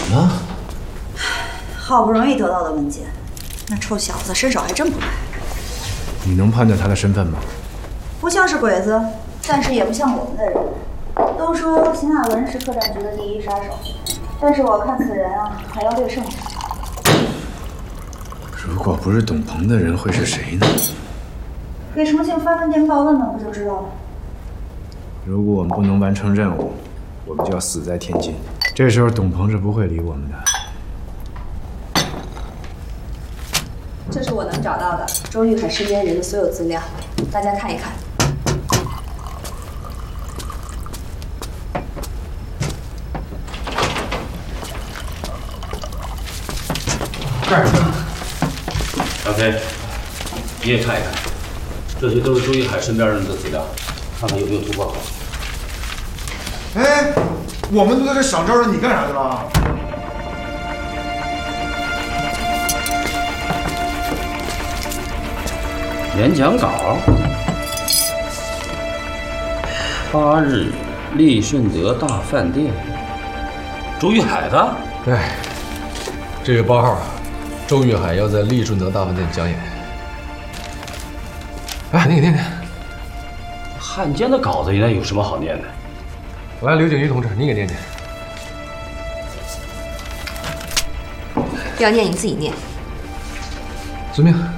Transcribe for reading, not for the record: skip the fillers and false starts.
呢？ 好不容易得到的文件，那臭小子伸手还真不快。 你能判断他的身份吗？ 不像是鬼子，但是也不像我们的人。都说邢亚文是特战局的第一杀手，但是我看此人啊，还要略胜一筹。 如果不是董鹏的人，会是谁呢？ 给重庆发份电报问问不就知道了？ 如果我们不能完成任务，我们就要死在天津。这时候董鹏是不会理我们的。 这是我能找到的周玉海身边人的所有资料，大家看一看。 干什么？ 小飞，你也看一看，这些都是周玉海身边人的资料，看看有没有突破口。 哎，我们都在这想招了，你干啥去了？ 演讲稿，8日利顺德大饭店，周玉海的。 对，这月8号，周玉海要在利顺德大饭店讲演。哎，念念。 汉奸的稿子应该有什么好念的？ 来，刘景瑜同志，你给念念。 要念你自己念。 遵命。